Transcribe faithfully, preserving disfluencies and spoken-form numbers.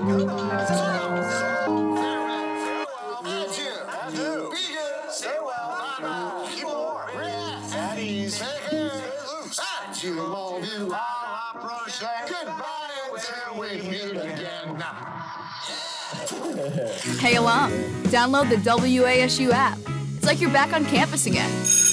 Hey, alum, download the W A S U app. It's like you're back on campus again.